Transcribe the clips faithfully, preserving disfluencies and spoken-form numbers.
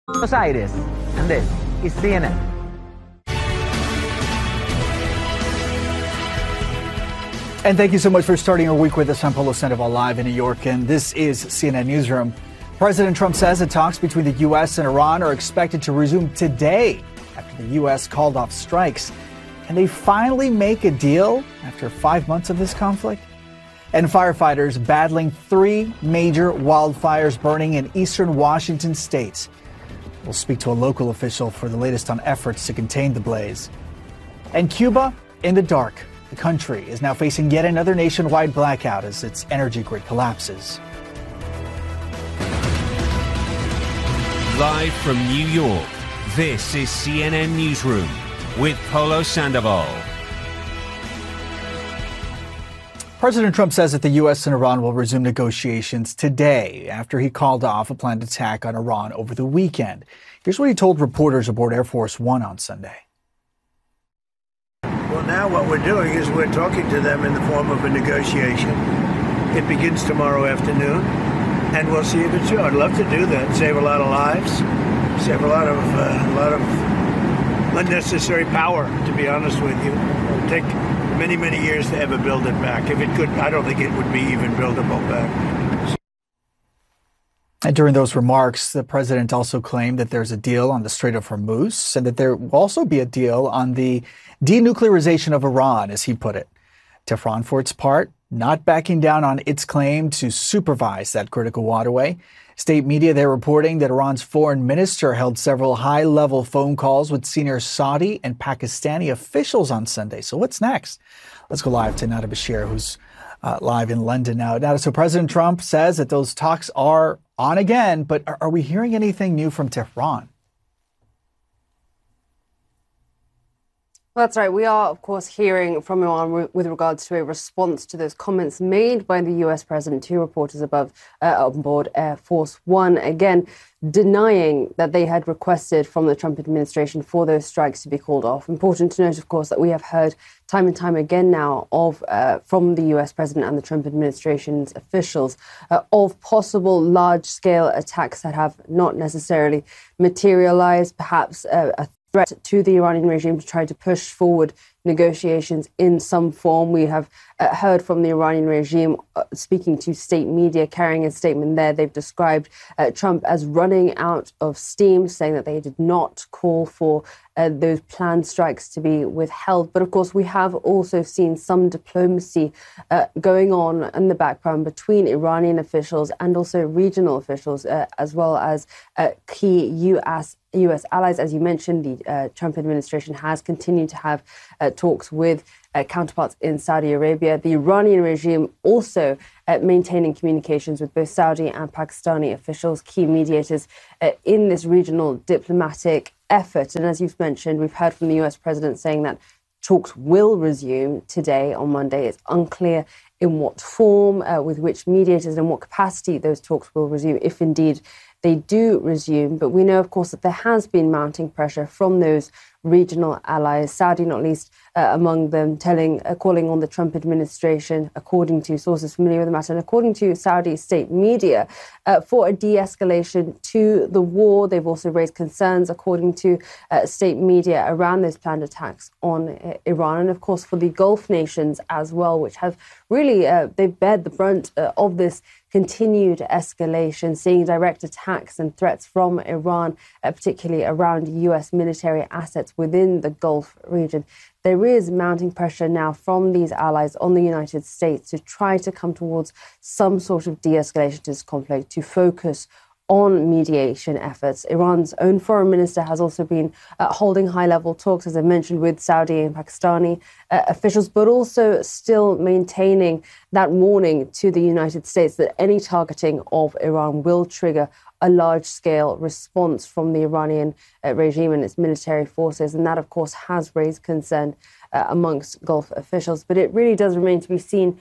Buenos Aires, and this is C N N. And thank you so much for starting our week with us. I'm Polo Sandoval live in New York, and this is C N N Newsroom. President Trump says that talks between the U S and Iran are expected to resume today after the U S called off strikes. Can they finally make a deal after five months of this conflict? And firefighters battling three major wildfires burning in eastern Washington state. We'll speak to a local official for the latest on efforts to contain the blaze. And Cuba in the dark. The country is now facing yet another nationwide blackout as its energy grid collapses. Live from New York, this is C N N Newsroom with Polo Sandoval. President Trump says that the U S and Iran will resume negotiations today after he called off a planned attack on Iran over the weekend. Here's what he told reporters aboard Air Force One on Sunday. Well, now what we're doing is we're talking to them in the form of a negotiation. It begins tomorrow afternoon, and we'll see if it's true. I'd love to do that, save a lot of lives, save a lot of uh, a lot of unnecessary power, to be honest with you. It would take many, many years to ever build it back. If it could, I don't think it would be even buildable back. And during those remarks, the president also claimed that there's a deal on the Strait of Hormuz and that there will also be a deal on the denuclearization of Iran, as he put it. Tehran, for its part, not backing down on its claim to supervise that critical waterway. State media, they're reporting that Iran's foreign minister held several high-level phone calls with senior Saudi and Pakistani officials on Sunday. So what's next? Let's go live to Nada Bashir, who's uh, live in London now. Nada, so President Trump says that those talks are on again, but are, are we hearing anything new from Tehran? That's right. We are, of course, hearing from Iran with regards to a response to those comments made by the U S president to reporters above uh, on board Air Force One, again, denying that they had requested from the Trump administration for those strikes to be called off. Important to note, of course, that we have heard time and time again now of uh, from the U S president and the Trump administration's officials uh, of possible large-scale attacks that have not necessarily materialized, perhaps uh, a threat to the Iranian regime to try to push forward negotiations in some form. We have uh, heard from the Iranian regime uh, speaking to state media, carrying a statement there. They've described uh, Trump as running out of steam, saying that they did not call for uh, those planned strikes to be withheld. But of course, we have also seen some diplomacy uh, going on in the background between Iranian officials and also regional officials, uh, as well as uh, key U S U S allies. As you mentioned, the uh, Trump administration has continued to have uh, talks with uh, counterparts in Saudi Arabia. The Iranian regime also uh, maintaining communications with both Saudi and Pakistani officials, key mediators uh, in this regional diplomatic effort. And as you've mentioned, we've heard from the U S president saying that talks will resume today on Monday. It's unclear in what form, uh, with which mediators and what capacity those talks will resume, if indeed they do resume. But we know, of course, that there has been mounting pressure from those regional allies, Saudi not least uh, among them, telling, uh, calling on the Trump administration, according to sources familiar with the matter, and according to Saudi state media, uh, for a de-escalation to the war. They've also raised concerns, according to uh, state media, around those planned attacks on uh, Iran. And of course, for the Gulf nations as well, which have really, uh, they've bared the brunt uh, of this continued escalation, seeing direct attacks and threats from Iran, uh, particularly around U S military assets within the Gulf region. There is mounting pressure now from these allies on the United States to try to come towards some sort of de-escalation to this conflict, to focus on mediation efforts. Iran's own foreign minister has also been uh, holding high-level talks, as I mentioned, with Saudi and Pakistani uh, officials, but also still maintaining that warning to the United States that any targeting of Iran will trigger a large-scale response from the Iranian uh, regime and its military forces. And that, of course, has raised concern uh, amongst Gulf officials. But it really does remain to be seen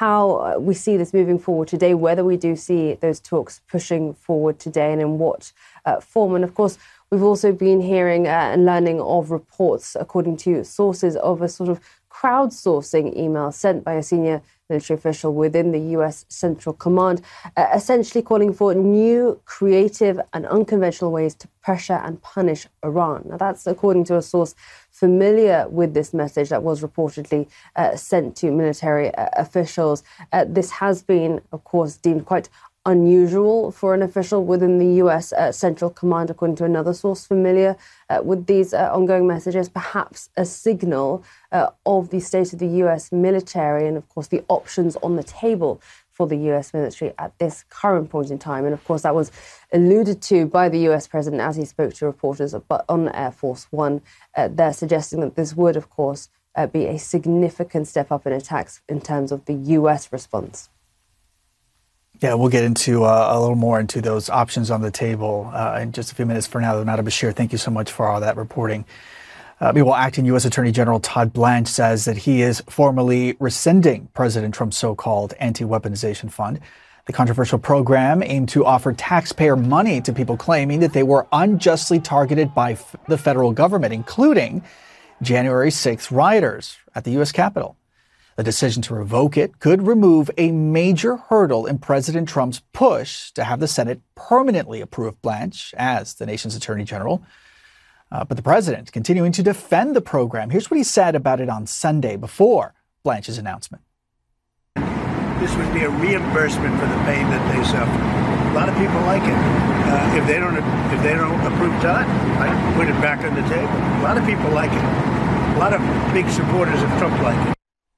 how we see this moving forward today, whether we do see those talks pushing forward today and in what uh, form. And of course, we've also been hearing uh, and learning of reports, according to sources, of a sort of crowdsourcing email sent by a senior military official within the U S Central Command, uh, essentially calling for new, creative and unconventional ways to pressure and punish Iran. Now, that's according to a source familiar with this message that was reportedly uh, sent to military uh, officials. Uh, this has been, of course, deemed quite unusual for an official within the U S uh, Central Command, according to another source familiar uh, with these uh, ongoing messages, perhaps a signal uh, of the state of the U S military and, of course, the options on the table for the U S military at this current point in time. And, of course, that was alluded to by the U S president as he spoke to reporters on Air Force One. Uh, they're suggesting that this would, of course, uh, be a significant step up in attacks in terms of the U S response. Yeah, we'll get into uh, a little more into those options on the table uh, in just a few minutes. For now, Nada Bashir, thank you so much for all that reporting. Uh, meanwhile, acting U S Attorney General Todd Blanche says that he is formally rescinding President Trump's so-called anti-weaponization fund. The controversial program aimed to offer taxpayer money to people claiming that they were unjustly targeted by f- the federal government, including January sixth rioters at the U S Capitol. The decision to revoke it could remove a major hurdle in President Trump's push to have the Senate permanently approve Blanche as the nation's attorney general. Uh, but the president continuing to defend the program. Here's what he said about it on Sunday before Blanche's announcement. This would be a reimbursement for the pain that they suffer. A lot of people like it. Uh, if they don't, if they don't approve Todd, I put it back on the table. A lot of people like it. A lot of big supporters of Trump like it.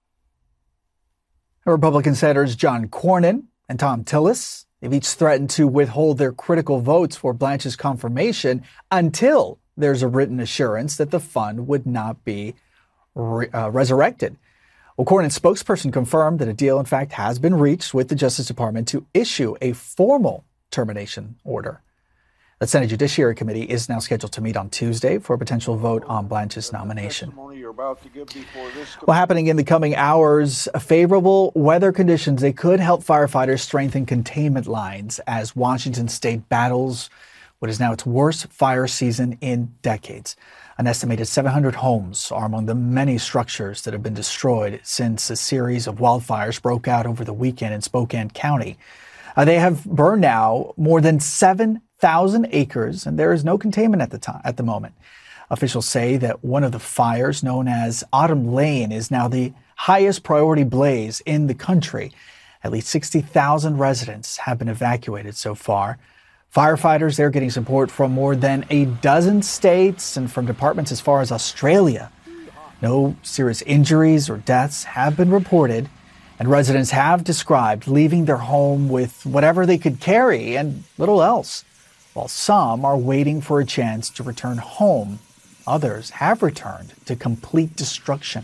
Republican Senators John Cornyn and Thom Tillis, they've each threatened to withhold their critical votes for Blanche's confirmation until there's a written assurance that the fund would not be re- uh, resurrected. Well, Cornyn's spokesperson confirmed that a deal, in fact, has been reached with the Justice Department to issue a formal termination order. The Senate Judiciary Committee is now scheduled to meet on Tuesday for a potential vote on Blanche's nomination. Well, happening in the coming hours, favorable weather conditions, they could help firefighters strengthen containment lines as Washington state battles what is now its worst fire season in decades. An estimated seven hundred homes are among the many structures that have been destroyed since a series of wildfires broke out over the weekend in Spokane County. Uh, they have burned now more than seven thousand acres, and there is no containment at the time, at the moment. Officials say that one of the fires, known as Autumn Lane, is now the highest priority blaze in the country. At least sixty thousand residents have been evacuated so far. Firefighters, they're getting support from more than a dozen states and from departments as far as Australia. No serious injuries or deaths have been reported, and residents have described leaving their home with whatever they could carry and little else. While some are waiting for a chance to return home, others have returned to complete destruction.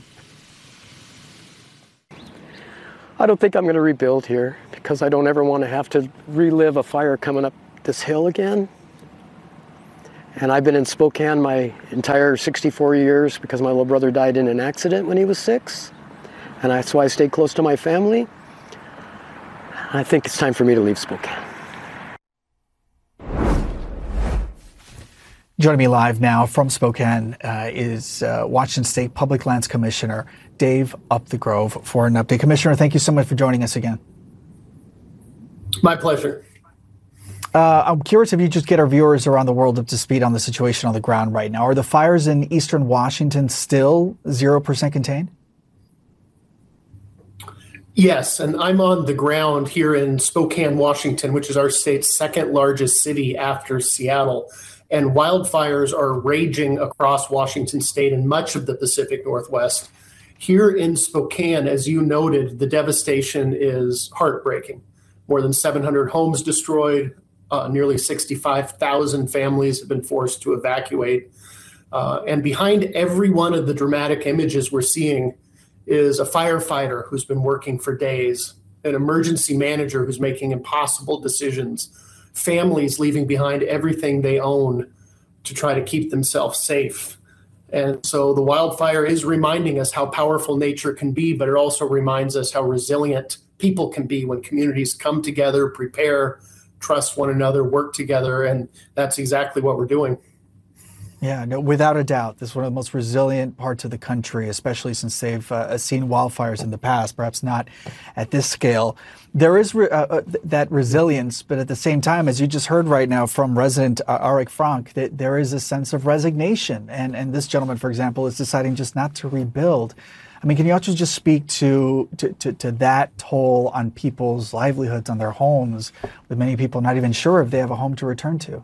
I don't think I'm going to rebuild here because I don't ever want to have to relive a fire coming up this hill again. And I've been in Spokane my entire sixty-four years because my little brother died in an accident when he was six. And that's why I stayed close to my family. I think it's time for me to leave Spokane. Joining me live now from Spokane uh, is uh, Washington State Public Lands Commissioner Dave Upthegrove for an update. Commissioner, thank you so much for joining us again. My pleasure. Uh, I'm curious if you just get our viewers around the world up to speed on the situation on the ground right now. Are the fires in eastern Washington still zero percent contained? Yes, and I'm on the ground here in Spokane, Washington, which is our state's second largest city after Seattle. And wildfires are raging across Washington state and much of the Pacific Northwest. Here in Spokane, as you noted, the devastation is heartbreaking. More than seven hundred homes destroyed, uh, nearly sixty-five thousand families have been forced to evacuate. Uh, and behind every one of the dramatic images we're seeing is a firefighter who's been working for days, an emergency manager who's making impossible decisions, families leaving behind everything they own to try to keep themselves safe. And so the wildfire is reminding us how powerful nature can be, but it also reminds us how resilient people can be when communities come together, prepare, trust one another, work together. And that's exactly what we're doing. Yeah, no, without a doubt, this is one of the most resilient parts of the country, especially since they've uh, seen wildfires in the past, perhaps not at this scale. There is re- uh, th- that resilience, but at the same time, as you just heard right now from resident uh, Arik Frank, that there is a sense of resignation. And, and this gentleman, for example, is deciding just not to rebuild. I mean, can you also just speak to, to, to, to that toll on people's livelihoods, on their homes, with many people not even sure if they have a home to return to?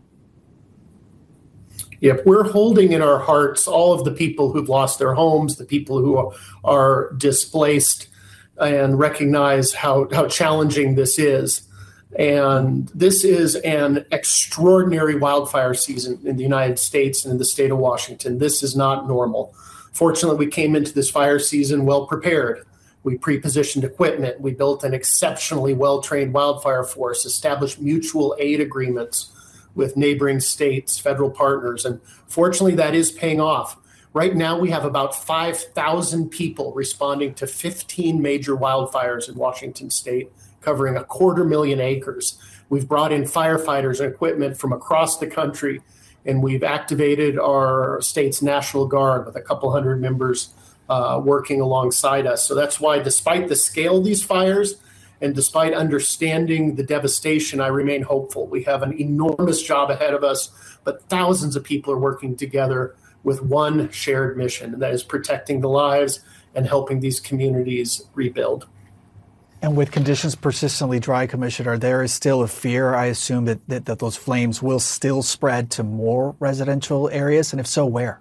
Yep, we're holding in our hearts all of the people who've lost their homes, the people who are displaced, and recognize how, how challenging this is. And this is an extraordinary wildfire season in the United States and in the state of Washington. This is not normal. Fortunately, we came into this fire season well prepared. We pre-positioned equipment. We built an exceptionally well-trained wildfire force, established mutual aid agreements with neighboring states, federal partners. And fortunately, that is paying off. Right now, we have about five thousand people responding to fifteen major wildfires in Washington state, covering a quarter million acres. We've brought in firefighters and equipment from across the country, and we've activated our state's National Guard with a couple hundred members uh, working alongside us. So that's why, despite the scale of these fires, and despite understanding the devastation, I remain hopeful. We have an enormous job ahead of us, but thousands of people are working together with one shared mission, and that is protecting the lives and helping these communities rebuild. And with conditions persistently dry, Commissioner, there is still a fear, I assume, that, that, that those flames will still spread to more residential areas, and if so, where?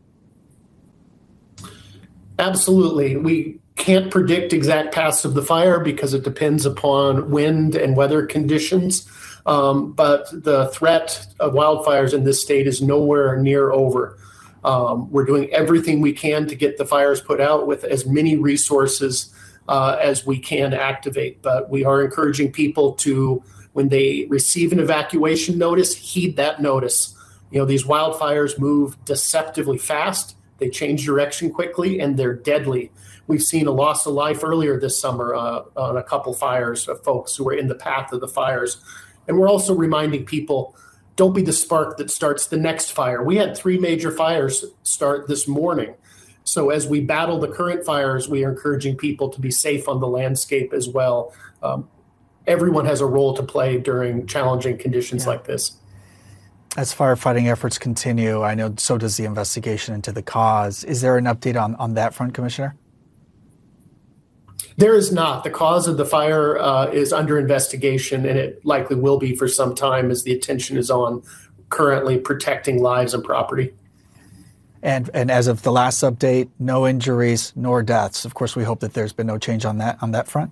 Absolutely. We can't predict exact paths of the fire because it depends upon wind and weather conditions. Um, but the threat of wildfires in this state is nowhere near over. Um, we're doing everything we can to get the fires put out with as many resources uh, as we can activate. But we are encouraging people to, when they receive an evacuation notice, heed that notice. You know, these wildfires move deceptively fast. They change direction quickly, and they're deadly. We've seen a loss of life earlier this summer uh, on a couple fires of folks who were in the path of the fires. And we're also reminding people, don't be the spark that starts the next fire. We had three major fires start this morning. So as we battle the current fires, we are encouraging people to be safe on the landscape as well. Um, everyone has a role to play during challenging conditions yeah. like this. As firefighting efforts continue, I know so does the investigation into the cause. Is there an update on, on that front, Commissioner? There is not. The cause of the fire uh, is under investigation, and it likely will be for some time as the attention is on currently protecting lives and property. And and as of the last update, no injuries nor deaths. Of course, we hope that there's been no change on that on that front.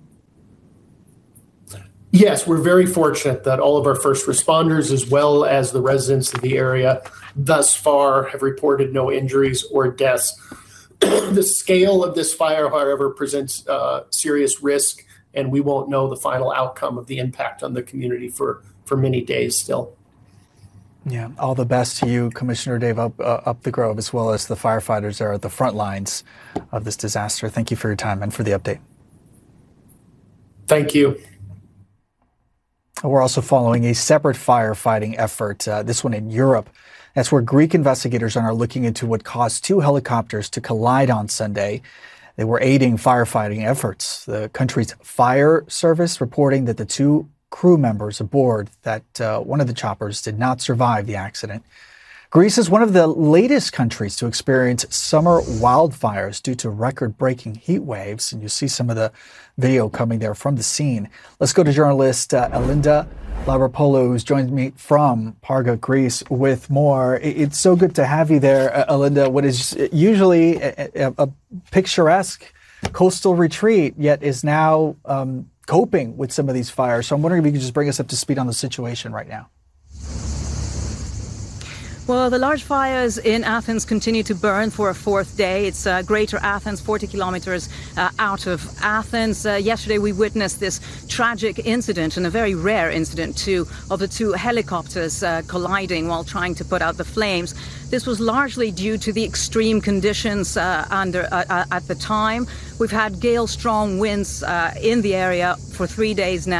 Yes, we're very fortunate that all of our first responders, as well as the residents of the area, thus far have reported no injuries or deaths. The scale of this fire, however, presents uh, serious risk, and we won't know the final outcome of the impact on the community for, for many days still. Yeah, all the best to you, Commissioner Dave Up, uh, Up the Grove, as well as the firefighters that are at the front lines of this disaster. Thank you for your time and for the update. Thank you. We're also following a separate firefighting effort, uh, this one in Europe. That's where Greek investigators are looking into what caused two helicopters to collide on Sunday. They were aiding firefighting efforts. The country's fire service reporting that the two crew members aboard that uh, one of the choppers did not survive the accident. Greece is one of the latest countries to experience summer wildfires due to record-breaking heat waves. And you see some of the video coming there from the scene. Let's go to journalist uh, Elinda Lavropoulou, who's joined me from Parga, Greece, with more. It's so good to have you there, uh, Elinda. What is usually a, a, a picturesque coastal retreat, yet is now um, coping with some of these fires. So I'm wondering if you could just bring us up to speed on the situation right now. Well, the large fires in Athens continue to burn for a fourth day. It's uh, Greater Athens, forty kilometers uh, out of Athens. Uh, yesterday, we witnessed this tragic incident, and a very rare incident, too, of the two helicopters uh, colliding while trying to put out the flames. This was largely due to the extreme conditions uh, under uh, at the time. We've had gale-strong winds uh, in the area for three days now.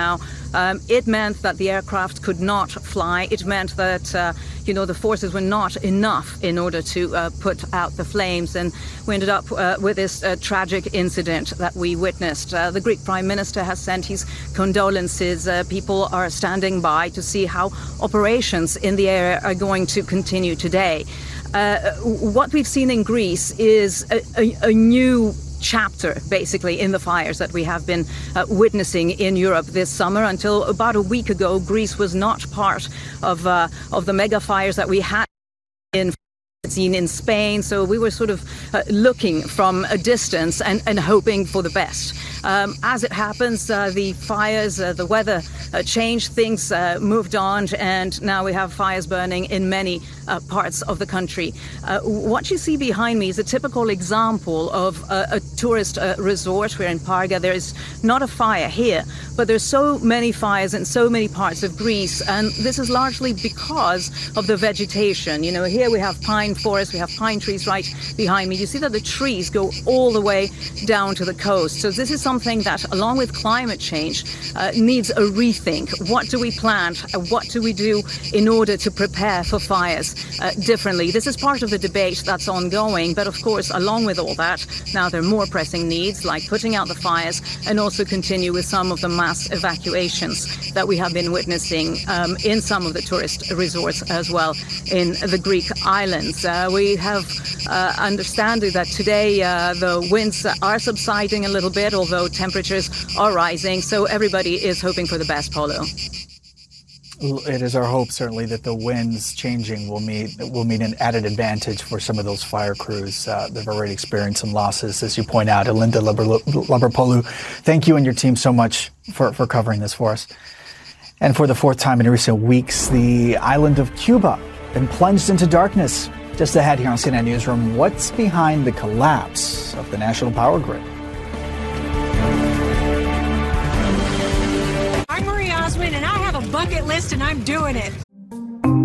Um, it meant that the aircraft could not fly. It meant that, uh, you know, the forces were not enough in order to uh, put out the flames. And we ended up uh, with this uh, tragic incident that we witnessed. Uh, the Greek Prime Minister has sent his condolences. Uh, people are standing by to see how operations in the area are going to continue today. Uh, what we've seen in Greece is a, a, a new chapter, basically, in the fires that we have been uh, witnessing in Europe this summer. Until about a week ago, Greece was not part of uh, of the mega fires that we had in seen in Spain, so we were sort of uh, looking from a distance and, and hoping for the best. Um, as it happens, uh, the fires, uh, the weather uh, changed, things uh, moved on, and now we have fires burning in many uh, parts of the country. Uh, what you see behind me is a typical example of a, a tourist uh, resort. We're in Parga. There is not a fire here, but there's so many fires in so many parts of Greece, and this is largely because of the vegetation. You know, here we have pine forest, we have pine trees right behind me. You see that the trees go all the way down to the coast. So this is something that, along with climate change, uh, needs a rethink. What do we plant? What do we do in order to prepare for fires uh, differently? This is part of the debate that's ongoing. But of course, along with all that, now there are more pressing needs, like putting out the fires and also continue with some of the mass evacuations that we have been witnessing um, in some of the tourist resorts as well in the Greek islands. Uh, we have uh, understanding that today uh, the winds are subsiding a little bit, although temperatures are rising. So everybody is hoping for the best, Polo. It is our hope, certainly, that the winds changing will mean will mean an added advantage for some of those fire crews uh, that have already experienced some losses, as you point out. Elinda Labarpoulou, thank you and your team so much for, for covering this for us. And for the fourth time in recent weeks, the island of Cuba been plunged into darkness. Just ahead here on C N N Newsroom, what's behind the collapse of the national power grid? I'm Marie Osmond, and I have a bucket list, and I'm doing it.